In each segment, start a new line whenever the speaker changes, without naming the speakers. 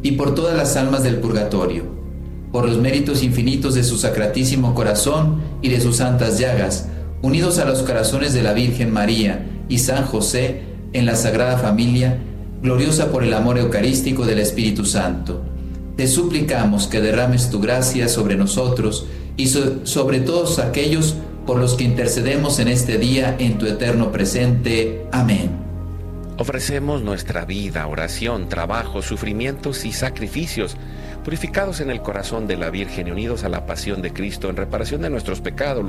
y por todas las almas del purgatorio, por los méritos infinitos de su sacratísimo corazón y de sus santas llagas, unidos a los corazones de la Virgen María y San José en la Sagrada Familia, gloriosa por el amor eucarístico del Espíritu Santo. Te suplicamos que derrames tu gracia sobre nosotros y sobre todos aquellos por los que intercedemos en este día en tu eterno presente. Amén.
Ofrecemos nuestra vida, oración, trabajo, sufrimientos y sacrificios, purificados en el corazón de la Virgen y unidos a la pasión de Cristo en reparación de nuestros pecados,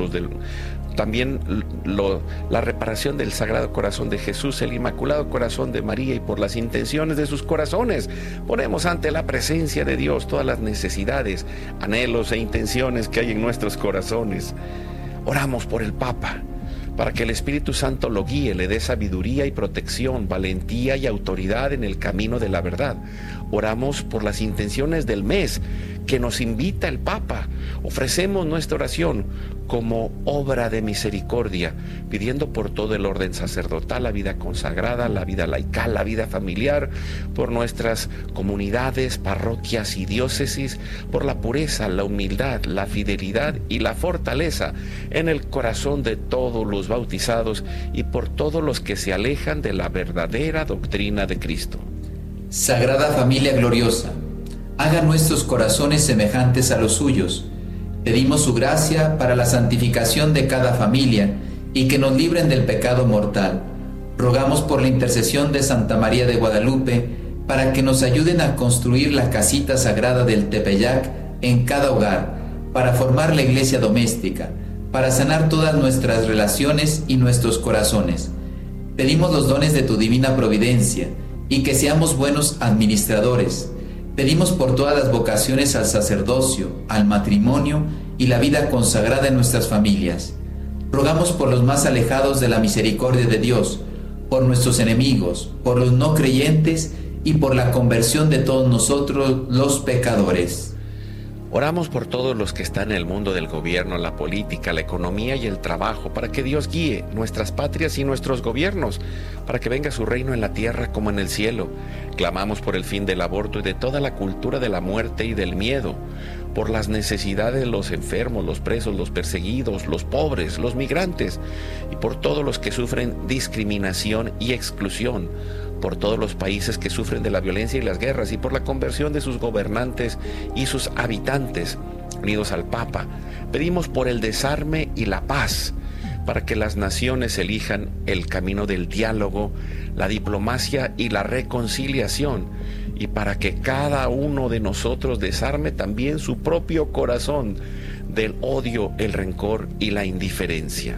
la reparación del Sagrado Corazón de Jesús, el Inmaculado Corazón de María, y por las intenciones de sus corazones. Ponemos ante la presencia de Dios todas las necesidades, anhelos e intenciones que hay en nuestros corazones. Oramos por el Papa, para que el Espíritu Santo lo guíe, le dé sabiduría y protección, valentía y autoridad en el camino de la verdad. Oramos por las intenciones del mes que nos invita el Papa. Ofrecemos nuestra oración como obra de misericordia, pidiendo por todo el orden sacerdotal, la vida consagrada, la vida laical, la vida familiar, por nuestras comunidades, parroquias y diócesis, por la pureza, la humildad, la fidelidad y la fortaleza en el corazón de todos los bautizados y por todos los que se alejan de la verdadera doctrina de Cristo.
Sagrada Familia gloriosa, haga nuestros corazones semejantes a los suyos. Pedimos su gracia para la santificación de cada familia y que nos libren del pecado mortal. Rogamos por la intercesión de Santa María de Guadalupe para que nos ayuden a construir la casita sagrada del Tepeyac en cada hogar, para formar la iglesia doméstica, para sanar todas nuestras relaciones y nuestros corazones. Pedimos los dones de tu divina providencia y que seamos buenos administradores. Pedimos por todas las vocaciones al sacerdocio, al matrimonio y la vida consagrada en nuestras familias. Rogamos por los más alejados de la misericordia de Dios, por nuestros enemigos, por los no creyentes y por la conversión de todos nosotros los pecadores.
Oramos por todos los que están en el mundo del gobierno, la política, la economía y el trabajo, para que Dios guíe nuestras patrias y nuestros gobiernos, para que venga su reino en la tierra como en el cielo. Clamamos por el fin del aborto y de toda la cultura de la muerte y del miedo, por las necesidades de los enfermos, los presos, los perseguidos, los pobres, los migrantes, y por todos los que sufren discriminación y exclusión, por todos los países que sufren de la violencia y las guerras, y por la conversión de sus gobernantes y sus habitantes. Unidos al Papa, pedimos por el desarme y la paz, para que las naciones elijan el camino del diálogo, la diplomacia y la reconciliación, y para que cada uno de nosotros desarme también su propio corazón del odio, el rencor y la indiferencia.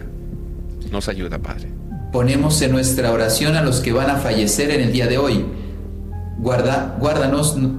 Nos ayuda, Padre.
Ponemos en nuestra oración a los que van a fallecer en el día de hoy. Guárdanos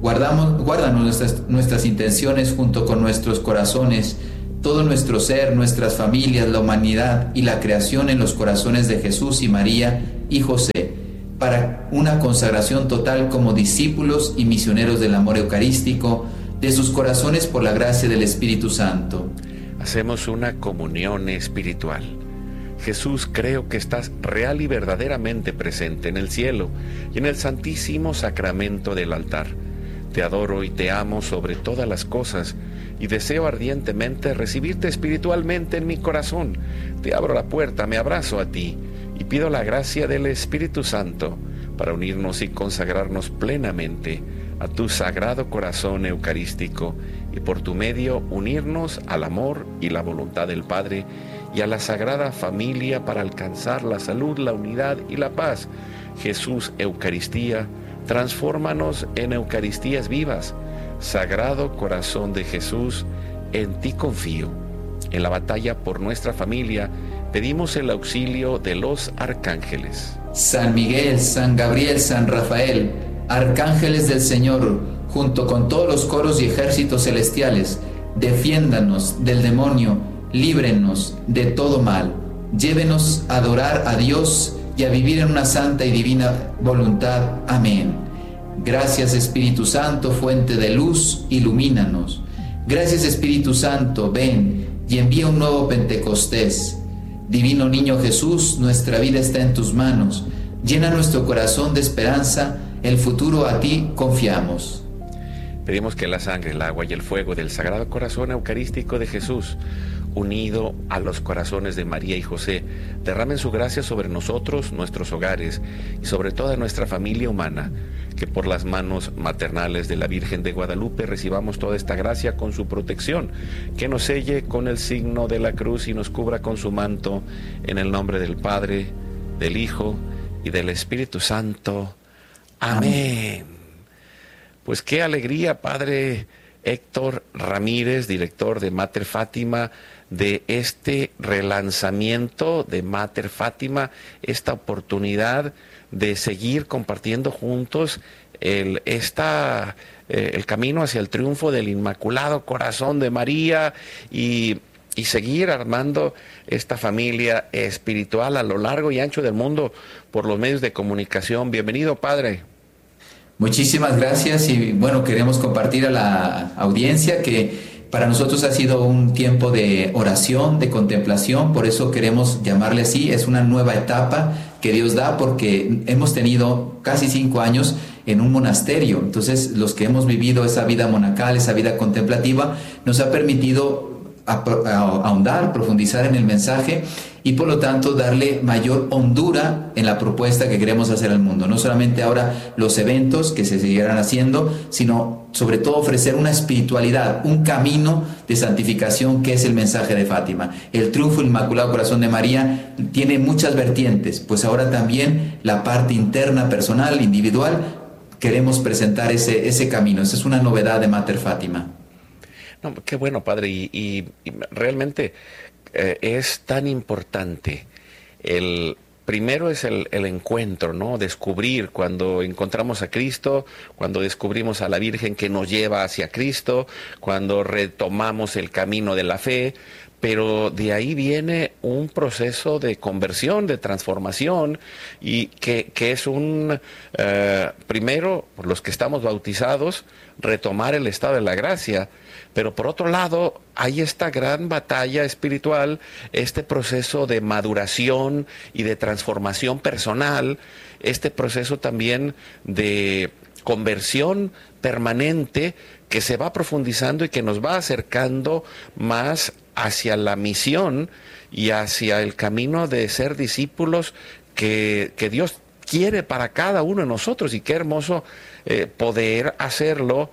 nuestras intenciones junto con nuestros corazones, todo nuestro ser, nuestras familias, la humanidad y la creación en los corazones de Jesús y María y José, para una consagración total como discípulos y misioneros del amor eucarístico de sus corazones por la gracia del Espíritu Santo.
Hacemos una comunión espiritual. Jesús, creo que estás real y verdaderamente presente en el cielo y en el santísimo sacramento del altar. Te adoro y te amo sobre todas las cosas y deseo ardientemente recibirte espiritualmente en mi corazón. Te abro la puerta, me abrazo a ti y pido la gracia del Espíritu Santo para unirnos y consagrarnos plenamente a tu sagrado corazón eucarístico y por tu medio unirnos al amor y la voluntad del Padre y a la Sagrada Familia para alcanzar la salud, la unidad y la paz. Jesús, Eucaristía, transfórmanos en Eucaristías vivas. Sagrado Corazón de Jesús, en ti confío. En la batalla por nuestra familia, pedimos el auxilio de los arcángeles.
San Miguel, San Gabriel, San Rafael, arcángeles del Señor, junto con todos los coros y ejércitos celestiales, defiéndanos del demonio, líbrenos de todo mal, llévenos a adorar a Dios y a vivir en una santa y divina voluntad. Amén. Gracias, Espíritu Santo, fuente de luz, ilumínanos. Gracias, Espíritu Santo, ven y envía un nuevo Pentecostés. Divino Niño Jesús, nuestra vida está en tus manos. Llena nuestro corazón de esperanza, el futuro a ti confiamos.
Pedimos que la sangre, el agua y el fuego del Sagrado Corazón Eucarístico de Jesús, unido a los corazones de María y José, derramen su gracia sobre nosotros, nuestros hogares y sobre toda nuestra familia humana, que por las manos maternales de la Virgen de Guadalupe recibamos toda esta gracia con su protección, que nos selle con el signo de la cruz y nos cubra con su manto, en el nombre del Padre, del Hijo y del Espíritu Santo. Amén. Pues qué alegría, Padre Héctor Ramírez, director de Mater Fátima, de este relanzamiento de Mater Fátima, esta oportunidad de seguir compartiendo juntos el camino hacia el triunfo del Inmaculado Corazón de María y seguir armando esta familia espiritual a lo largo y ancho del mundo por los medios de comunicación. Bienvenido, Padre.
Muchísimas gracias y bueno, queremos compartir a la audiencia que para nosotros ha sido un tiempo de oración, de contemplación, por eso queremos llamarle así. Es una nueva etapa que Dios da porque hemos tenido casi 5 años en un monasterio. Entonces, los que hemos vivido esa vida monacal, esa vida contemplativa, nos ha permitido ahondar, profundizar en el mensaje y por lo tanto darle mayor hondura en la propuesta que queremos hacer al mundo. No solamente ahora los eventos que se seguirán haciendo, sino sobre todo ofrecer una espiritualidad, un camino de santificación que es el mensaje de Fátima. El triunfo del Inmaculado Corazón de María tiene muchas vertientes, pues ahora también la parte interna, personal, individual, queremos presentar ese camino. Esa es una novedad de Mater Fátima.
No, qué bueno, Padre, y realmente es tan importante. Primero es el encuentro, ¿no? Descubrir, cuando encontramos a Cristo, cuando descubrimos a la Virgen que nos lleva hacia Cristo, cuando retomamos el camino de la fe, pero de ahí viene un proceso de conversión, de transformación, y que es primero, por los que estamos bautizados, retomar el estado de la gracia, pero por otro lado, hay esta gran batalla espiritual, este proceso de maduración y de transformación personal, este proceso también de conversión permanente que se va profundizando y que nos va acercando más hacia la misión y hacia el camino de ser discípulos que Dios quiere para cada uno de nosotros. Y qué hermoso poder hacerlo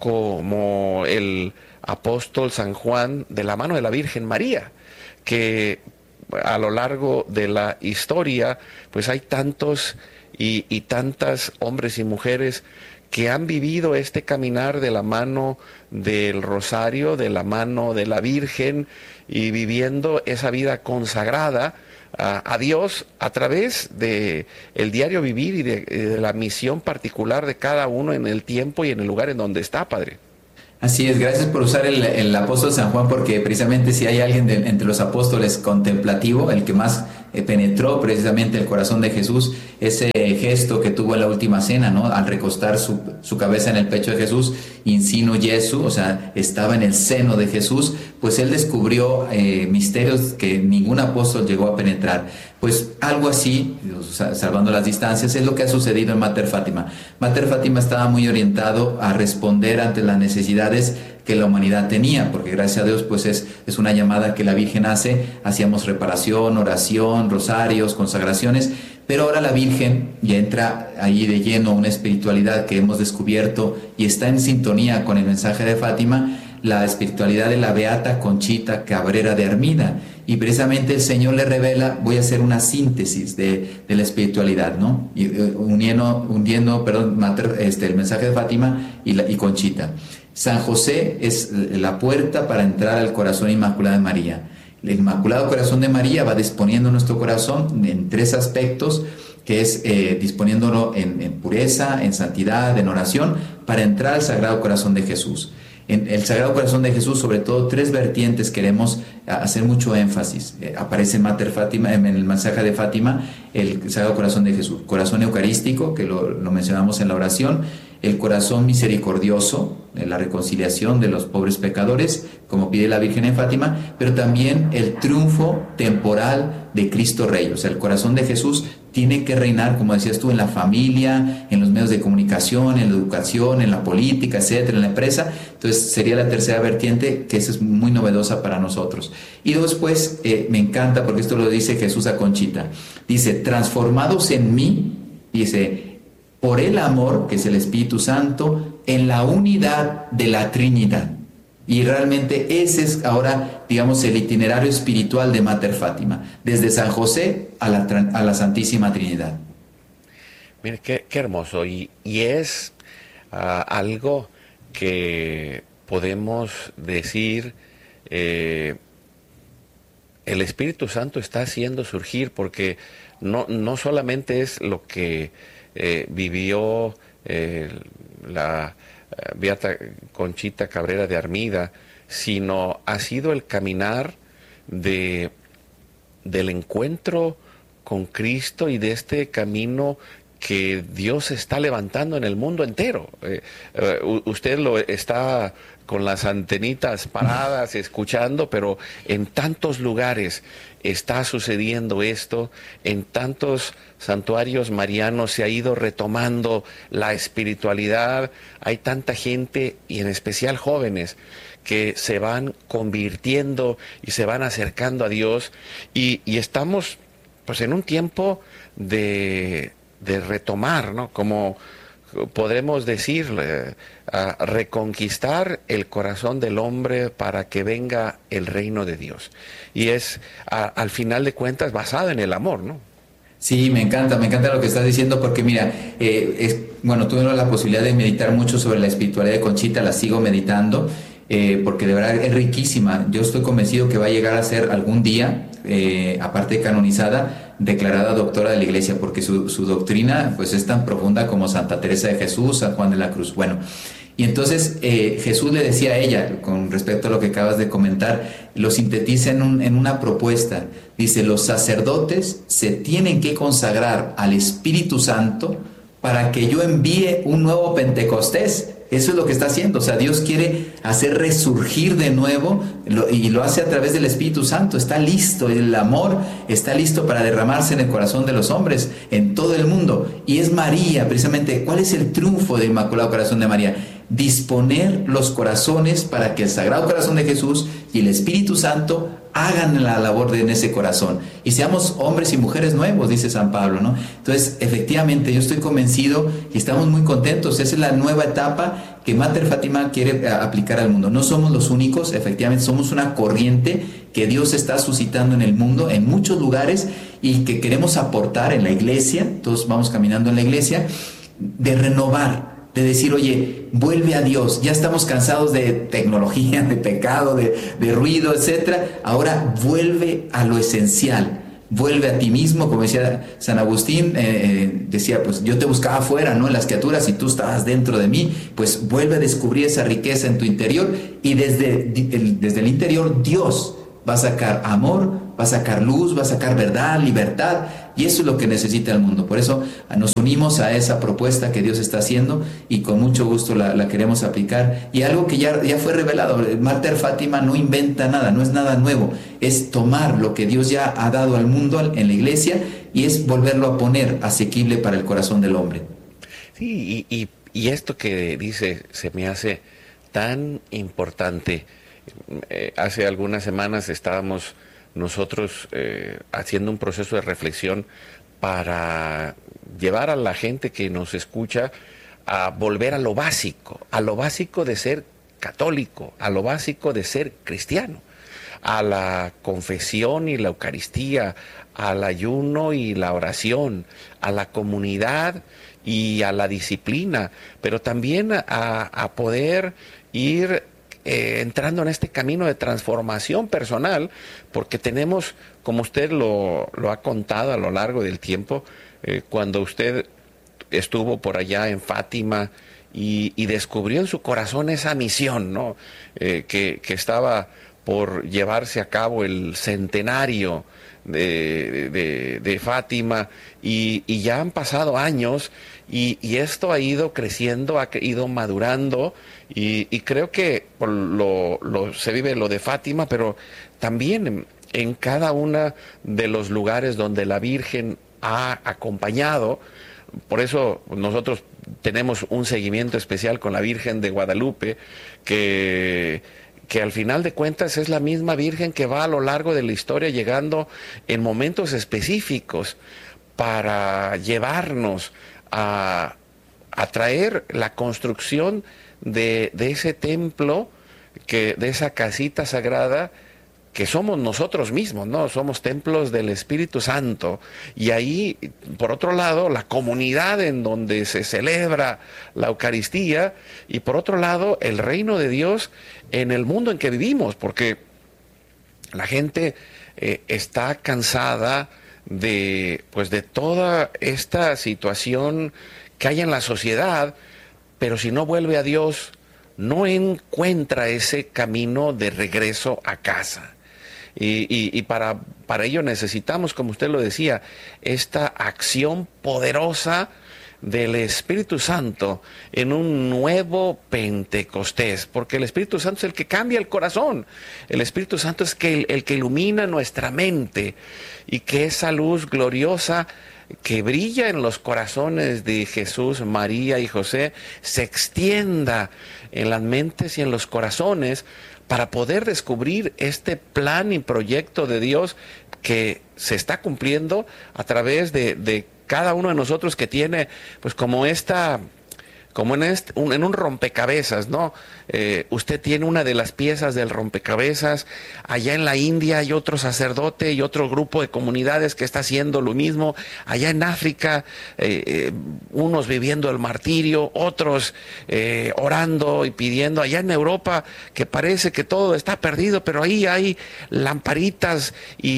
como el apóstol San Juan, de la mano de la Virgen María, que a lo largo de la historia pues hay tantos y tantas hombres y mujeres que han vivido este caminar de la mano del Rosario, de la mano de la Virgen, y viviendo esa vida consagrada a Dios a través de el diario vivir y de la misión particular de cada uno en el tiempo y en el lugar en donde está, Padre.
Así es, gracias por usar el apóstol San Juan, porque precisamente si hay alguien entre los apóstoles contemplativo, el que más penetró precisamente el corazón de Jesús, ese gesto que tuvo en la última cena, ¿no? Al recostar su cabeza en el pecho de Jesús, insino Jesu, o sea, estaba en el seno de Jesús, pues él descubrió misterios que ningún apóstol llegó a penetrar. Pues algo así, salvando las distancias, es lo que ha sucedido en Mater Fátima. Mater Fátima estaba muy orientado a responder ante las necesidades que la humanidad tenía, porque gracias a Dios pues es una llamada que la Virgen hace. Hacíamos reparación, oración, rosarios, consagraciones, pero ahora la Virgen ya entra ahí de lleno una espiritualidad que hemos descubierto y está en sintonía con el mensaje de Fátima, la espiritualidad de la Beata Conchita Cabrera de Armida. Y precisamente el Señor le revela, voy a hacer una síntesis de la espiritualidad, ¿no? Y, uniendo el mensaje de Fátima y Conchita. San José es la puerta para entrar al corazón inmaculado de María. El Inmaculado Corazón de María va disponiendo nuestro corazón en 3 aspectos, que es disponiéndolo en pureza, en santidad, en oración, para entrar al Sagrado Corazón de Jesús. En el Sagrado Corazón de Jesús, sobre todo 3 vertientes queremos hacer mucho énfasis. Aparece en Mater Fátima, en el mensaje de Fátima, el Sagrado Corazón de Jesús. Corazón eucarístico, que lo mencionamos en la oración. El corazón misericordioso, la reconciliación de los pobres pecadores, como pide la Virgen en Fátima, pero también el triunfo temporal de Cristo Rey. O sea, el corazón de Jesús tiene que reinar, como decías tú, en la familia, en los medios de comunicación, en la educación, en la política, etcétera, en la empresa. Entonces sería la tercera vertiente, que esa es muy novedosa para nosotros. Y después me encanta, porque esto lo dice Jesús a Conchita, dice, transformados en mí, dice, por el amor, que es el Espíritu Santo, en la unidad de la Trinidad. Y realmente ese es ahora, digamos, el itinerario espiritual de Mater Fátima, desde San José a la Santísima Trinidad.
Mire, qué hermoso. Y es algo que podemos decir, el Espíritu Santo está haciendo surgir, porque no solamente es lo que vivió la Beata Conchita Cabrera de Armida, sino ha sido el caminar del encuentro con Cristo y de este camino que Dios está levantando en el mundo entero. Usted lo está con las antenitas paradas, escuchando, pero en tantos lugares está sucediendo esto, en tantos santuarios marianos se ha ido retomando la espiritualidad, hay tanta gente, y en especial jóvenes, que se van convirtiendo y se van acercando a Dios, y estamos pues en un tiempo de retomar, ¿no? Como podremos decir, a reconquistar el corazón del hombre para que venga el reino de Dios. Y es, al final de cuentas, basado en el amor, ¿no?
Sí, me encanta lo que estás diciendo, porque mira, bueno, tuve la posibilidad de meditar mucho sobre la espiritualidad de Conchita, la sigo meditando, porque de verdad es riquísima. Yo estoy convencido que va a llegar a ser algún día, aparte de canonizada, declarada doctora de la Iglesia, porque su doctrina pues es tan profunda como Santa Teresa de Jesús, San Juan de la Cruz. Bueno, y entonces Jesús le decía a ella, con respecto a lo que acabas de comentar, lo sintetiza en una propuesta. Dice, los sacerdotes se tienen que consagrar al Espíritu Santo para que yo envíe un nuevo Pentecostés. Eso es lo que está haciendo. O sea, Dios quiere hacer resurgir de nuevo, y lo hace a través del Espíritu Santo. Está listo, el amor está listo para derramarse en el corazón de los hombres, en todo el mundo. Y es María, precisamente. ¿Cuál es el triunfo del Inmaculado Corazón de María? Disponer los corazones para que el Sagrado Corazón de Jesús y el Espíritu Santo hagan la labor en ese corazón y seamos hombres y mujeres nuevos, dice San Pablo, ¿no? Entonces, efectivamente, yo estoy convencido y estamos muy contentos. Esa es la nueva etapa que Mater Fátima quiere aplicar al mundo. No somos los únicos, efectivamente, somos una corriente que Dios está suscitando en el mundo, en muchos lugares, y que queremos aportar en la Iglesia. Todos vamos caminando en la Iglesia, de renovar, de decir, oye, vuelve a Dios. Ya estamos cansados de tecnología, de pecado, de ruido, etcétera. Ahora vuelve a lo esencial. Vuelve a ti mismo, como decía San Agustín, decía, pues yo te buscaba afuera, ¿no? En las criaturas, y tú estabas dentro de mí. Pues vuelve a descubrir esa riqueza en tu interior, y desde el interior Dios va a sacar amor, va a sacar luz, va a sacar verdad, libertad, y eso es lo que necesita el mundo. Por eso nos unimos a esa propuesta que Dios está haciendo, y con mucho gusto la queremos aplicar. Y algo que ya fue revelado, Mater Fátima no inventa nada, no es nada nuevo, es tomar lo que Dios ya ha dado al mundo en la Iglesia, y es volverlo a poner asequible para el corazón del hombre.
Sí, y esto que dice se me hace tan importante. Hace algunas semanas estábamos nosotros haciendo un proceso de reflexión para llevar a la gente que nos escucha a volver a lo básico de ser católico, a lo básico de ser cristiano, a la confesión y la Eucaristía, al ayuno y la oración, a la comunidad y a la disciplina, pero también a poder ir entrando en este camino de transformación personal, porque tenemos, como usted lo ha contado a lo largo del tiempo, cuando usted estuvo por allá en Fátima y descubrió en su corazón esa misión, ¿no? Que estaba por llevarse a cabo el centenario de Fátima, y ya han pasado años, y esto ha ido creciendo, ha ido madurando, y creo que se vive lo de Fátima, pero también en cada uno de los lugares donde la Virgen ha acompañado. Por eso nosotros tenemos un seguimiento especial con la Virgen de Guadalupe, que al final de cuentas es la misma Virgen que va a lo largo de la historia llegando en momentos específicos para llevarnos a traer la construcción de ese templo, de esa casita sagrada, que somos nosotros mismos, ¿no? Somos templos del Espíritu Santo. Y ahí, por otro lado, la comunidad en donde se celebra la Eucaristía, y por otro lado, el reino de Dios en el mundo en que vivimos, porque la gente está cansada de toda esta situación que hay en la sociedad, pero si no vuelve a Dios, no encuentra ese camino de regreso a casa. Y para ello necesitamos, como usted lo decía, esta acción poderosa del Espíritu Santo en un nuevo Pentecostés, porque el Espíritu Santo es el que cambia el corazón. El Espíritu Santo es el que ilumina nuestra mente, y que esa luz gloriosa que brilla en los corazones de Jesús, María y José se extienda en las mentes y en los corazones, para poder descubrir este plan y proyecto de Dios que se está cumpliendo a través de cada uno de nosotros, que tiene, pues, como en un rompecabezas, ¿no? Usted tiene una de las piezas del rompecabezas. Allá en la India hay otro sacerdote y otro grupo de comunidades que está haciendo lo mismo. Allá en África, unos viviendo el martirio, otros orando y pidiendo. Allá en Europa, que parece que todo está perdido, pero ahí hay lamparitas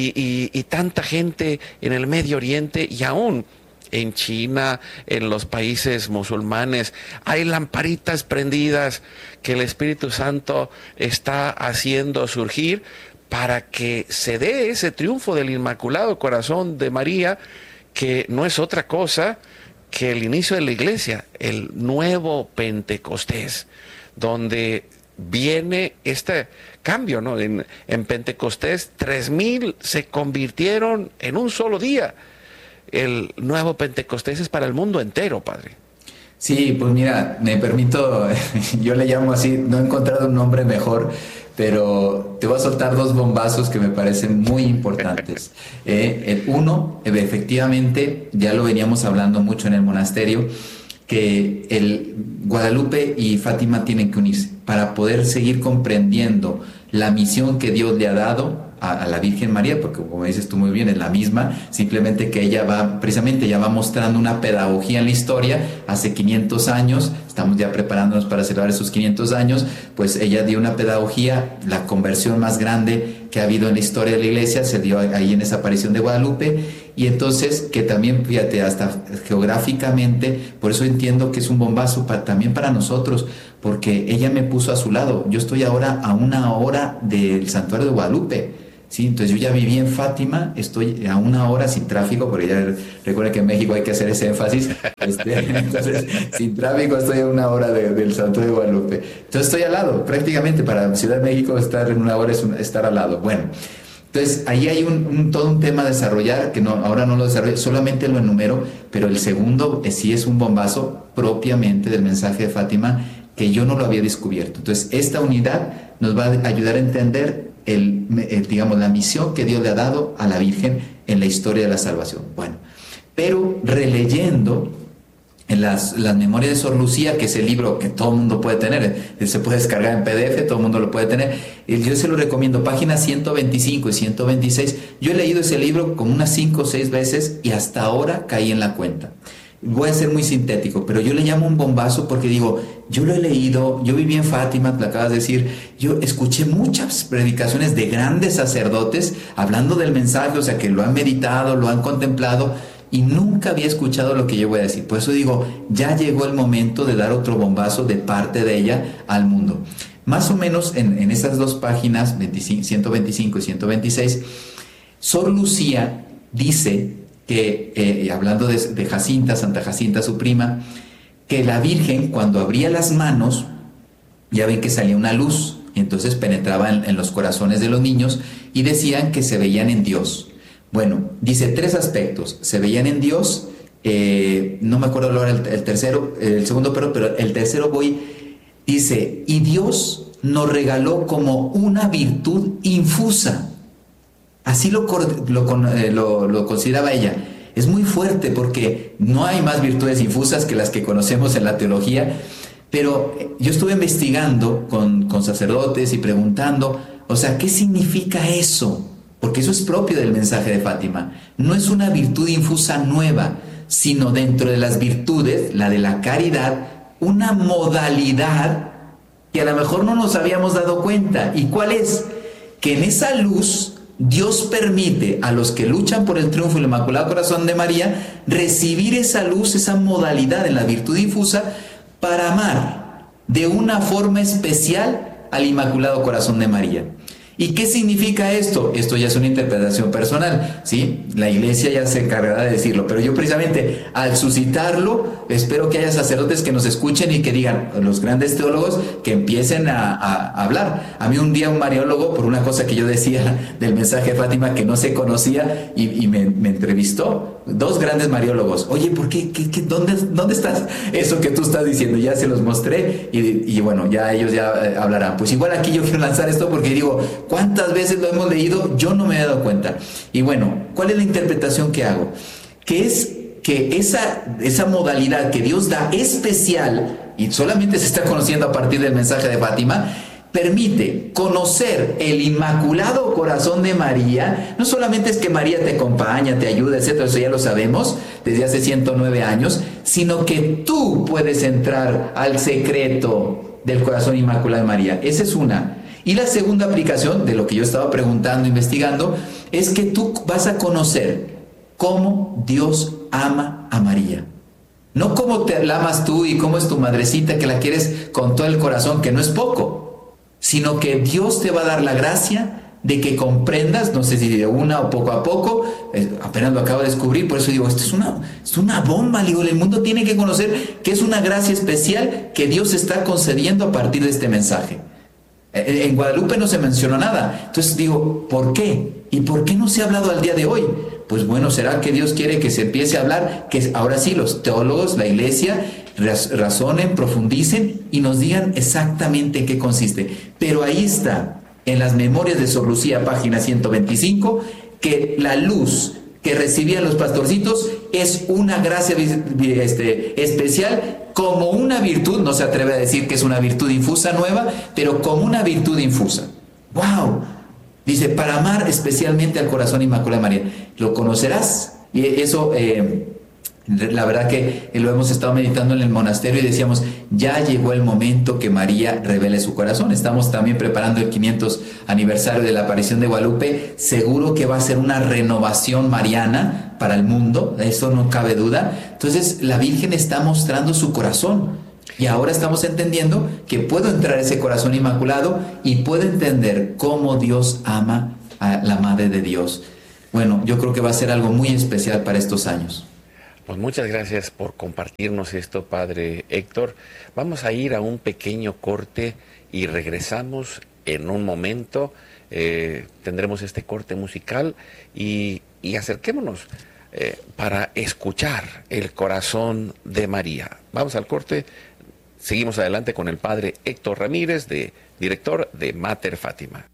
y tanta gente en el Medio Oriente, y aún en China, en los países musulmanes, hay lamparitas prendidas que el Espíritu Santo está haciendo surgir para que se dé ese triunfo del Inmaculado Corazón de María, que no es otra cosa que el inicio de la Iglesia, el nuevo Pentecostés, donde viene este cambio, ¿no? En Pentecostés, 3,000 se convirtieron en un solo día. El nuevo Pentecostés es para el mundo entero, padre.
Sí, pues mira, me permito, yo le llamo así, no he encontrado un nombre mejor, pero te voy a soltar dos bombazos que me parecen muy importantes. El uno, efectivamente, ya lo veníamos hablando mucho en el monasterio, que el Guadalupe y Fátima tienen que unirse para poder seguir comprendiendo la misión que Dios le ha dado a la Virgen María, porque como dices tú muy bien, es la misma, simplemente que ella va mostrando una pedagogía en la historia. Hace 500 años, estamos ya preparándonos para celebrar esos 500 años, pues ella dio una pedagogía. La conversión más grande que ha habido en la historia de la Iglesia se dio ahí en esa aparición de Guadalupe, y entonces que también, fíjate, hasta geográficamente, por eso entiendo que es un bombazo también para nosotros, porque ella me puso a su lado. Yo estoy ahora a 1 hora del santuario de Guadalupe, ¿sí? Entonces yo ya viví en Fátima, estoy a 1 hora sin tráfico, porque ya recuerda que en México hay que hacer ese énfasis. Entonces, sin tráfico estoy a 1 hora del santuario de Guadalupe. Entonces estoy al lado, prácticamente para Ciudad de México estar en 1 hora es estar al lado. Bueno, entonces ahí hay todo un tema a desarrollar, que ahora no lo desarrollo, solamente lo enumero, pero el segundo sí es un bombazo propiamente del mensaje de Fátima, que yo no lo había descubierto. Entonces esta unidad nos va a ayudar a entender digamos, la misión que Dios le ha dado a la Virgen en la historia de la salvación. Bueno, pero releyendo en las memorias de Sor Lucía, que es el libro que todo el mundo puede tener, se puede descargar en PDF, todo el mundo lo puede tener, yo se lo recomiendo, páginas 125 y 126, yo he leído ese libro como unas 5 o 6 veces y hasta ahora caí en la cuenta. Voy a ser muy sintético, pero yo le llamo un bombazo porque digo, yo lo he leído, yo viví en Fátima, te lo acabas de decir, yo escuché muchas predicaciones de grandes sacerdotes hablando del mensaje, o sea, que lo han meditado, lo han contemplado, y nunca había escuchado lo que yo voy a decir. Por eso digo, ya llegó el momento de dar otro bombazo de parte de ella al mundo. Más o menos en esas dos páginas, 125 y 126, Sor Lucía dice que, hablando de Jacinta, Santa Jacinta, su prima, que la Virgen, cuando abría las manos, ya ven que salía una luz, y entonces penetraba en los corazones de los niños, y decían que se veían en Dios. Bueno, dice 3 aspectos. Se veían en Dios, no me acuerdo ahora el tercero, el segundo, pero el tercero dice, y Dios nos regaló como una virtud infusa. Así lo consideraba ella. Es muy fuerte porque no hay más virtudes infusas que las que conocemos en la teología, pero yo estuve investigando con sacerdotes y preguntando, o sea, ¿qué significa eso? Porque eso es propio del mensaje de Fátima. No es una virtud infusa nueva, sino dentro de las virtudes, la de la caridad, una modalidad que a lo mejor no nos habíamos dado cuenta. ¿Y cuál es? Que en esa luz Dios permite a los que luchan por el triunfo del Inmaculado Corazón de María recibir esa luz, esa modalidad en la virtud difusa para amar de una forma especial al Inmaculado Corazón de María. ¿Y qué significa esto? Esto ya es una interpretación personal, ¿sí? La Iglesia ya se encargará de decirlo, pero yo precisamente al suscitarlo, espero que haya sacerdotes que nos escuchen y que digan, los grandes teólogos, que empiecen a hablar. A mí un día un mariólogo, por una cosa que yo decía del mensaje de Fátima que no se conocía, y me entrevistó, 2 grandes mariólogos. Oye, ¿por qué? ¿Dónde estás? Eso que tú estás diciendo, ya se los mostré, y bueno, ya ellos ya hablarán. Pues igual aquí yo quiero lanzar esto porque digo, ¿cuántas veces lo hemos leído? Yo no me he dado cuenta. Y bueno, ¿cuál es la interpretación que hago? Que es que esa modalidad que Dios da especial, y solamente se está conociendo a partir del mensaje de Fátima, permite conocer el Inmaculado Corazón de María. No solamente es que María te acompaña, te ayuda, etcétera, eso ya lo sabemos desde hace 109 años, sino que tú puedes entrar al secreto del Corazón Inmaculado de María. Esa es una. Y la segunda aplicación de lo que yo estaba preguntando, investigando, es que tú vas a conocer cómo Dios ama a María. No cómo te la amas tú y cómo es tu madrecita que la quieres con todo el corazón, que no es poco, sino que Dios te va a dar la gracia de que comprendas, no sé si de una o poco a poco, apenas lo acabo de descubrir, por eso digo, esto es una bomba, digo, el mundo tiene que conocer que es una gracia especial que Dios está concediendo a partir de este mensaje. En Guadalupe no se mencionó nada. Entonces digo, ¿por qué? ¿Y por qué no se ha hablado al día de hoy? Pues bueno, ¿será que Dios quiere que se empiece a hablar? Que ahora sí los teólogos, la Iglesia, razonen, profundicen y nos digan exactamente en qué consiste. Pero ahí está, en las Memorias de Sor Lucía, página 125, que la luz que recibían los pastorcitos es una gracia especial, como una virtud, no se atreve a decir que es una virtud infusa nueva, pero como una virtud infusa. ¡Wow! Dice, para amar especialmente al Corazón Inmaculado de María. ¿Lo conocerás? Y eso, la verdad que lo hemos estado meditando en el monasterio y decíamos, ya llegó el momento que María revele su corazón. Estamos también preparando el 500 aniversario de la aparición de Guadalupe. Seguro que va a ser una renovación mariana para el mundo, eso no cabe duda. Entonces la Virgen está mostrando su corazón y ahora estamos entendiendo que puedo entrar a ese corazón inmaculado y puedo entender cómo Dios ama a la Madre de Dios. Bueno, yo creo que va a ser algo muy especial para estos años.
Pues muchas gracias por compartirnos esto, Padre Héctor. Vamos a ir a un pequeño corte y regresamos en un momento. Tendremos este corte musical y acerquémonos para escuchar el corazón de María. Vamos al corte. Seguimos adelante con el Padre Héctor Ramírez, director de Mater Fátima.